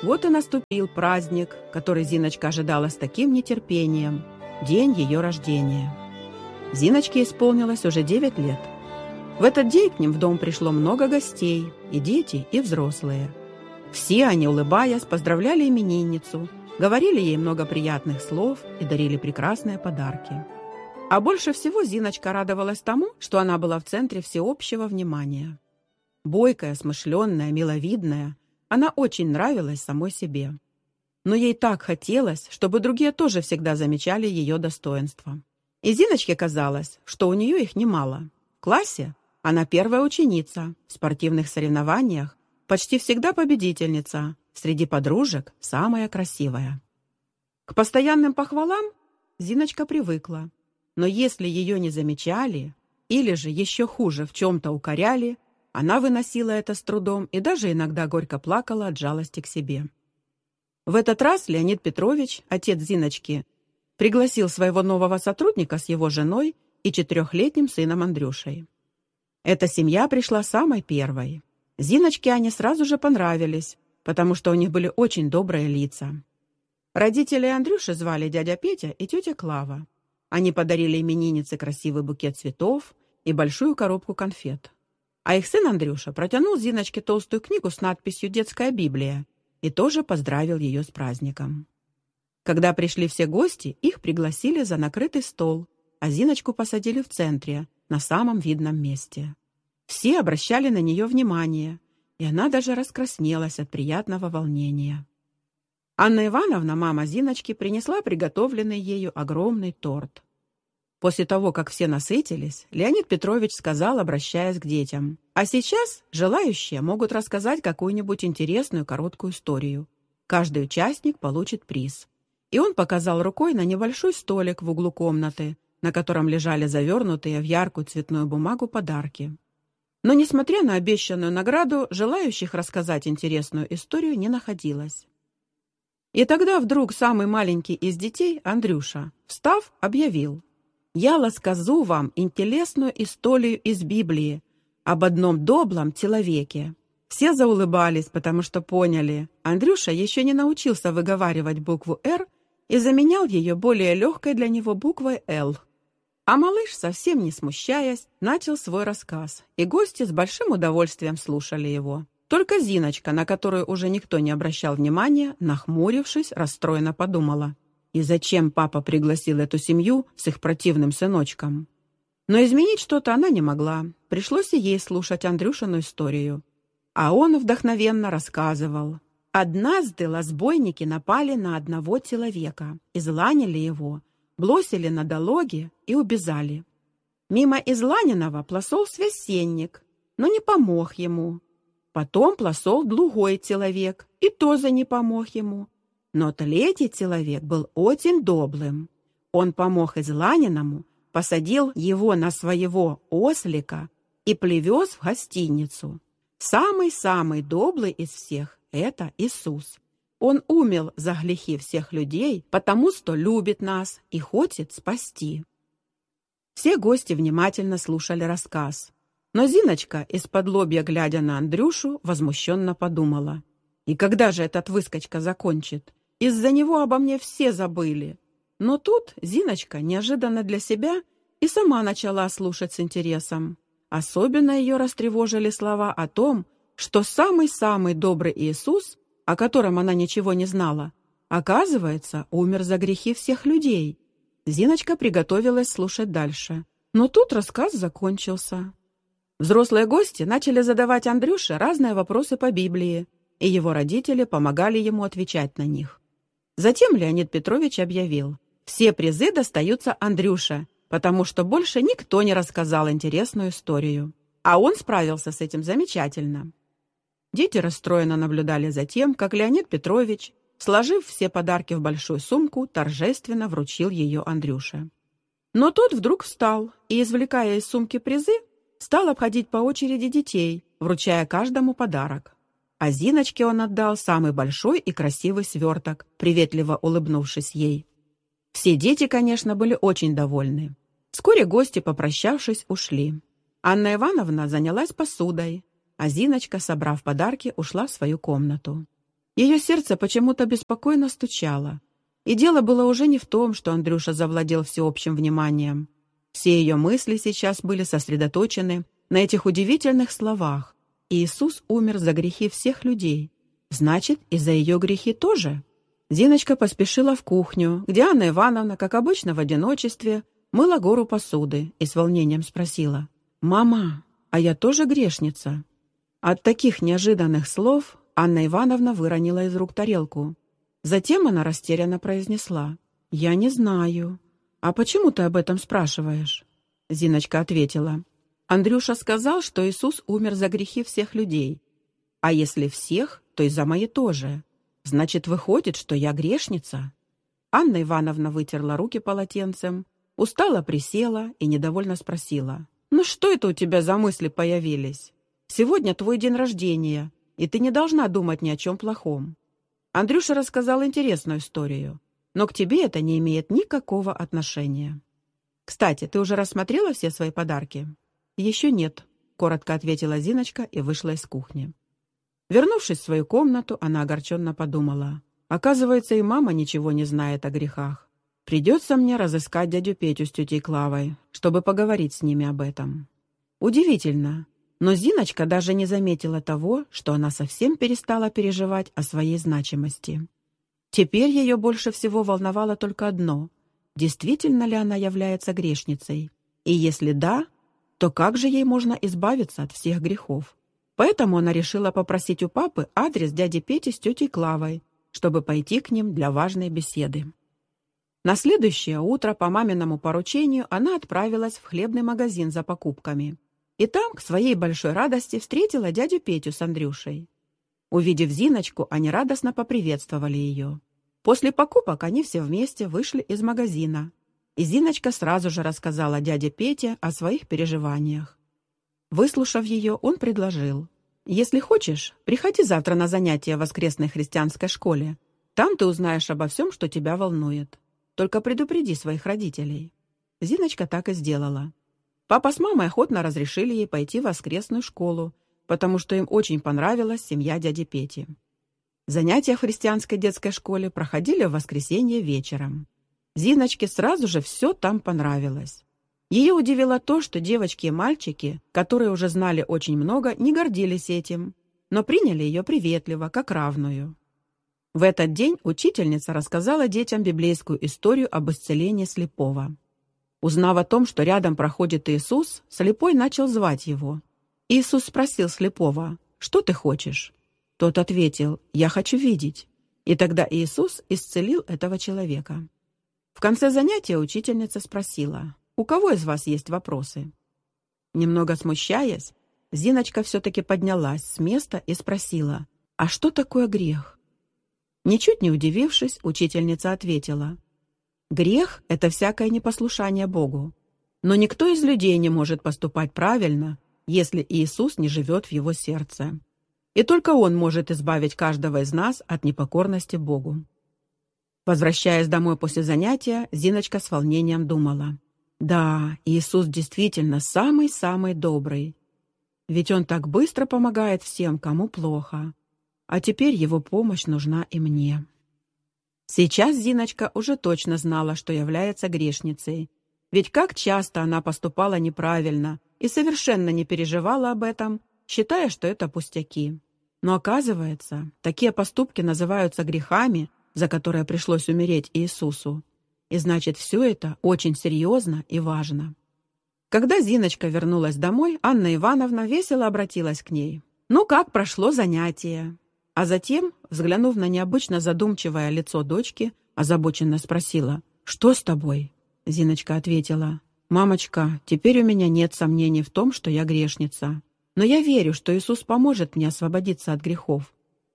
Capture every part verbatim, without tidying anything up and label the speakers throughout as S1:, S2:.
S1: Вот и наступил праздник, который Зиночка ожидала с таким нетерпением – день ее рождения. Зиночке исполнилось уже девять лет. В этот день к ним в дом пришло много гостей, и дети, и взрослые. Все они, улыбаясь, поздравляли именинницу, говорили ей много приятных слов и дарили прекрасные подарки. А больше всего Зиночка радовалась тому, что она была в центре всеобщего внимания. Бойкая, смышленная, миловидная, она очень нравилась самой себе. Но ей так хотелось, чтобы другие тоже всегда замечали ее достоинства. И Зиночке казалось, что у нее их немало. В классе она первая ученица, в спортивных соревнованиях почти всегда победительница, среди подружек самая красивая. К постоянным похвалам Зиночка привыкла, но если ее не замечали или же еще хуже в чем-то укоряли, она выносила это с трудом и даже иногда горько плакала от жалости к себе. В этот раз Леонид Петрович, отец Зиночки, пригласил своего нового сотрудника с его женой и четырехлетним сыном Андрюшей. Эта семья пришла самой первой. Зиночке они сразу же понравились, потому что у них были очень добрые лица. Родителей Андрюши звали дядя Петя и тетя Клава. Они подарили имениннице красивый букет цветов и большую коробку конфет. А их сын Андрюша протянул Зиночке толстую книгу с надписью «Детская Библия» и тоже поздравил ее с праздником. Когда пришли все гости, их пригласили за накрытый стол, а Зиночку посадили в центре, на самом видном месте. Все обращали на нее внимание, и она даже раскраснелась от приятного волнения. Анна Ивановна, мама Зиночки, принесла приготовленный ею огромный торт. После того, как все насытились, Леонид Петрович сказал, обращаясь к детям: «А сейчас желающие могут рассказать какую-нибудь интересную короткую историю. Каждый участник получит приз». И он показал рукой на небольшой столик в углу комнаты, на котором лежали завернутые в яркую цветную бумагу подарки. Но, несмотря на обещанную награду, желающих рассказать интересную историю не находилось. И тогда вдруг самый маленький из детей, Андрюша, встав, объявил: «Я расскажу вам интересную историю из Библии об одном добром человеке». Все заулыбались, потому что поняли, Андрюша еще не научился выговаривать букву «Р» и заменял ее более легкой для него буквой «Л». А малыш, совсем не смущаясь, начал свой рассказ, и гости с большим удовольствием слушали его. Только Зиночка, на которую уже никто не обращал внимания, нахмурившись, расстроенно подумала: и зачем папа пригласил эту семью с их противным сыночком? Но изменить что-то она не могла, пришлось и ей слушать Андрюшину историю. А он вдохновенно рассказывал. Однажды разбойники напали на одного человека, изланили его, бросили на дороге и убежали. Мимо изланенного прошел священник, но не помог ему. Потом прошел другой человек, и тоже не помог ему. Но третий человек был очень добрым. Он помог изланенному, посадил его на своего ослика и привез в гостиницу. Самый-самый добрый из всех – это Иисус. Он умер за грехи всех людей, потому что любит нас и хочет спасти. Все гости внимательно слушали рассказ. Но Зиночка, из-под лобья глядя на Андрюшу, возмущенно подумала: и когда же этот выскочка закончит? Из-за него обо мне все забыли. Но тут Зиночка, неожиданно для себя, и сама начала слушать с интересом. Особенно ее растревожили слова о том, что самый-самый добрый Иисус, о котором она ничего не знала, оказывается, умер за грехи всех людей. Зиночка приготовилась слушать дальше. Но тут рассказ закончился. Взрослые гости начали задавать Андрюше разные вопросы по Библии, и его родители помогали ему отвечать на них. Затем Леонид Петрович объявил: все призы достаются Андрюше, потому что больше никто не рассказал интересную историю. А он справился с этим замечательно. Дети расстроенно наблюдали за тем, как Леонид Петрович, сложив все подарки в большую сумку, торжественно вручил ее Андрюше. Но тот вдруг встал и, извлекая из сумки призы, стал обходить по очереди детей, вручая каждому подарок. А Зиночке он отдал самый большой и красивый сверток, приветливо улыбнувшись ей. Все дети, конечно, были очень довольны. Вскоре гости, попрощавшись, ушли. Анна Ивановна занялась посудой, а Зиночка, собрав подарки, ушла в свою комнату. Ее сердце почему-то беспокойно стучало. И дело было уже не в том, что Андрюша завладел всеобщим вниманием. Все ее мысли сейчас были сосредоточены на этих удивительных словах. Иисус умер за грехи всех людей. Значит, и за ее грехи тоже. Зиночка поспешила в кухню, где Анна Ивановна, как обычно в одиночестве, мыла гору посуды и с волнением спросила: «Мама, а я тоже грешница?» От таких неожиданных слов Анна Ивановна выронила из рук тарелку. Затем она растерянно произнесла: «Я не знаю. А почему ты об этом спрашиваешь?» Зиночка ответила: «Андрюша сказал, что Иисус умер за грехи всех людей. А если всех, то и за мои тоже. Значит, выходит, что я грешница?» Анна Ивановна вытерла руки полотенцем, устало присела и недовольно спросила: «Ну что это у тебя за мысли появились? Сегодня твой день рождения, и ты не должна думать ни о чем плохом. Андрюша рассказал интересную историю, но к тебе это не имеет никакого отношения. Кстати, ты уже рассмотрела все свои подарки?» «Еще нет», — коротко ответила Зиночка и вышла из кухни. Вернувшись в свою комнату, она огорченно подумала: «Оказывается, и мама ничего не знает о грехах. Придется мне разыскать дядю Петю с тетей Клавой, чтобы поговорить с ними об этом». Удивительно, но Зиночка даже не заметила того, что она совсем перестала переживать о своей значимости. Теперь ее больше всего волновало только одно: действительно ли она является грешницей? И если да, то как же ей можно избавиться от всех грехов? Поэтому она решила попросить у папы адрес дяди Пети с тетей Клавой, чтобы пойти к ним для важной беседы. На следующее утро по маминому поручению она отправилась в хлебный магазин за покупками. И там, к своей большой радости, встретила дядю Петю с Андрюшей. Увидев Зиночку, они радостно поприветствовали ее. После покупок они все вместе вышли из магазина. И Зиночка сразу же рассказала дяде Пете о своих переживаниях. Выслушав ее, он предложил: «Если хочешь, приходи завтра на занятия в воскресной христианской школе. Там ты узнаешь обо всем, что тебя волнует. Только предупреди своих родителей». Зиночка так и сделала. Папа с мамой охотно разрешили ей пойти в воскресную школу, потому что им очень понравилась семья дяди Пети. Занятия в христианской детской школе проходили в воскресенье вечером. Зиночке сразу же все там понравилось. Ее удивило то, что девочки и мальчики, которые уже знали очень много, не гордились этим, но приняли ее приветливо, как равную. В этот день учительница рассказала детям библейскую историю об исцелении слепого. Узнав о том, что рядом проходит Иисус, слепой начал звать его. Иисус спросил слепого: «Что ты хочешь?» Тот ответил: «Я хочу видеть». И тогда Иисус исцелил этого человека. В конце занятия учительница спросила: «У кого из вас есть вопросы?» Немного смущаясь, Зиночка все-таки поднялась с места и спросила: «А что такое грех?» Ничуть не удивившись, учительница ответила: «Грех — это всякое непослушание Богу. Но никто из людей не может поступать правильно, если Иисус не живет в его сердце. И только Он может избавить каждого из нас от непокорности Богу». Возвращаясь домой после занятия, Зиночка с волнением думала: «Да, Иисус действительно самый-самый добрый. Ведь Он так быстро помогает всем, кому плохо. А теперь Его помощь нужна и мне». Сейчас Зиночка уже точно знала, что является грешницей. Ведь как часто она поступала неправильно и совершенно не переживала об этом, считая, что это пустяки. Но оказывается, такие поступки называются грехами, за которые пришлось умереть Иисусу. И значит, все это очень серьезно и важно. Когда Зиночка вернулась домой, Анна Ивановна весело обратилась к ней: «Ну, как прошло занятие?» А затем, взглянув на необычно задумчивое лицо дочки, озабоченно спросила: «Что с тобой?» Зиночка ответила: «Мамочка, теперь у меня нет сомнений в том, что я грешница. Но я верю, что Иисус поможет мне освободиться от грехов».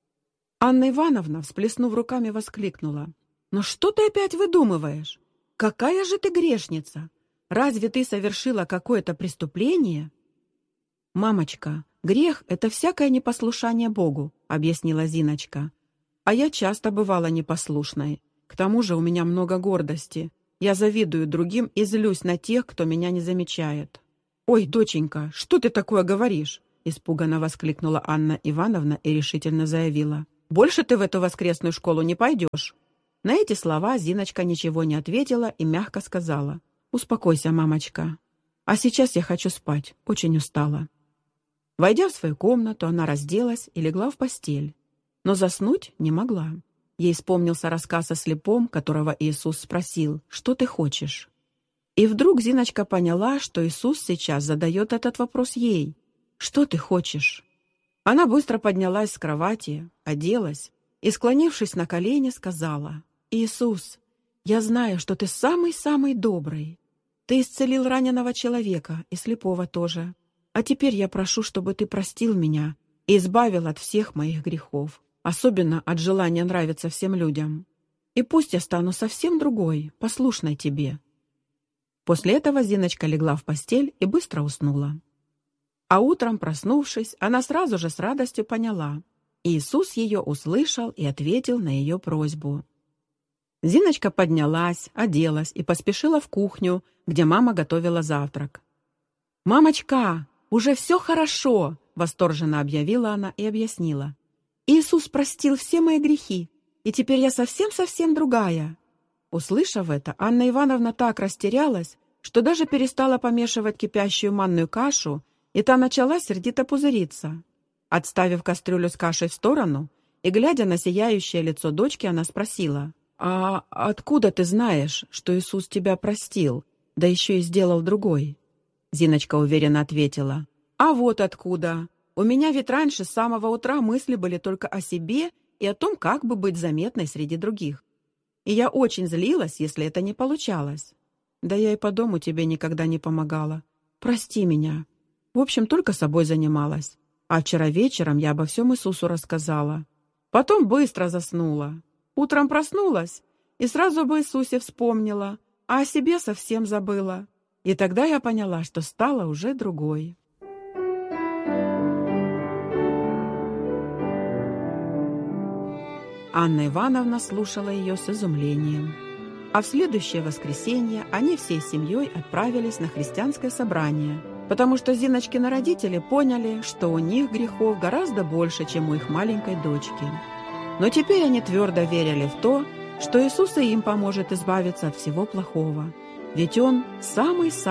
S1: Анна Ивановна, всплеснув руками, воскликнула: «Но что ты опять выдумываешь? Какая же ты грешница? Разве ты совершила какое-то преступление?» «Мамочка, грех — это всякое непослушание Богу», — объяснила Зиночка. «А я часто бывала непослушной. К тому же у меня много гордости. Я завидую другим и злюсь на тех, кто меня не замечает». «Ой, доченька, что ты такое говоришь?» — испуганно воскликнула Анна Ивановна и решительно заявила: Больше ты в эту воскресную школу не пойдешь». На эти слова Зиночка ничего не ответила и мягко сказала: «Успокойся, мамочка. А сейчас я хочу спать, очень устала». Войдя в свою комнату, она разделась и легла в постель. Но заснуть не могла. Ей вспомнился рассказ о слепом, которого Иисус спросил: «Что ты хочешь?». И вдруг Зиночка поняла, что Иисус сейчас задает этот вопрос ей: «Что ты хочешь?». Она быстро поднялась с кровати, оделась и, склонившись на колени, сказала: «Иисус, я знаю, что ты самый-самый добрый. Ты исцелил раненого человека и слепого тоже. А теперь я прошу, чтобы ты простил меня и избавил от всех моих грехов, особенно от желания нравиться всем людям. И пусть я стану совсем другой, послушной тебе». После этого Зиночка легла в постель и быстро уснула. А утром, проснувшись, она сразу же с радостью поняла: Иисус ее услышал и ответил на ее просьбу. Зиночка поднялась, оделась и поспешила в кухню, где мама готовила завтрак. «Мамочка, уже все хорошо!» — восторженно объявила она и объяснила: «Иисус простил все мои грехи, и теперь я совсем-совсем другая». Услышав это, Анна Ивановна так растерялась, что даже перестала помешивать кипящую манную кашу, и та начала сердито пузыриться. Отставив кастрюлю с кашей в сторону и глядя на сияющее лицо дочки, она спросила: «А откуда ты знаешь, что Иисус тебя простил, да еще и сделал другой?» Зиночка уверенно ответила: «А вот откуда. У меня ведь раньше с самого утра мысли были только о себе и о том, как бы быть заметной среди других. И я очень злилась, если это не получалось. Да я и по дому тебе никогда не помогала. Прости меня. В общем, только собой занималась. А вчера вечером я обо всем Иисусу рассказала. Потом быстро заснула. Утром проснулась и сразу об Иисусе вспомнила, а о себе совсем забыла. И тогда я поняла, что стала уже другой». Анна Ивановна слушала ее с изумлением. А в следующее воскресенье они всей семьей отправились на христианское собрание, потому что Зиночкины родители поняли, что у них грехов гораздо больше, чем у их маленькой дочки. Но теперь они твердо верили в то, что Иисус и им поможет избавиться от всего плохого, ведь Он самый-самый